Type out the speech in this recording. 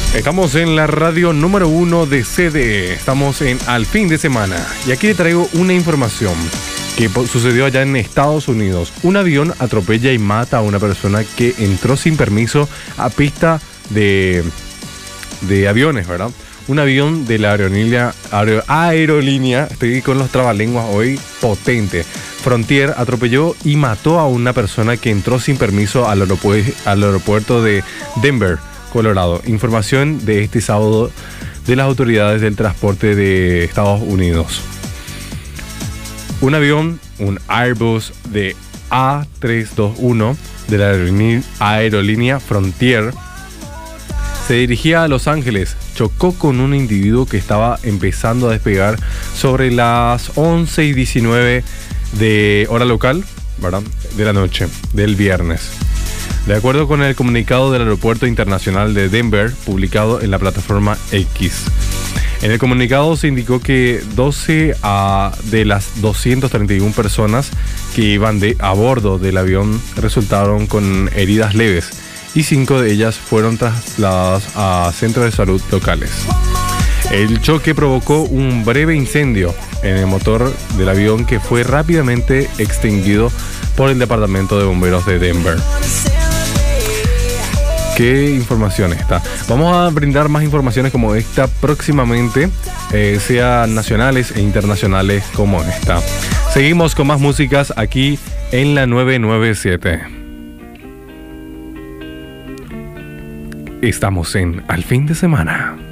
Estamos en la radio número 1 de CDE. Estamos en Al Fin de Semana. Y aquí le traigo una información que sucedió allá en Estados Unidos. Un avión atropella y mata a una persona que entró sin permiso a pista de aviones, ¿verdad? Un avión de la aerolínea, estoy con los trabalenguas hoy, potente. Frontier atropelló y mató a una persona que entró sin permiso al aeropuerto de Denver, Colorado. Información de este sábado de las autoridades del transporte de Estados Unidos. Un avión, un Airbus de A321 de la aerolínea Frontier, se dirigía a Los Ángeles. Chocó con un individuo que estaba empezando a despegar sobre las 11:19 de hora local, ¿verdad?, de la noche del viernes. De acuerdo con el comunicado del Aeropuerto Internacional de Denver, publicado en la plataforma X. En el comunicado se indicó que 12 de las 231 personas que iban a bordo del avión resultaron con heridas leves y 5 de ellas fueron trasladadas a centros de salud locales. El choque provocó un breve incendio en el motor del avión que fue rápidamente extinguido por el Departamento de Bomberos de Denver. ¿Qué información está? Vamos a brindar más informaciones como esta próximamente, sean nacionales e internacionales como esta. Seguimos con más músicas aquí en la 997. Estamos en Al Fin de Semana.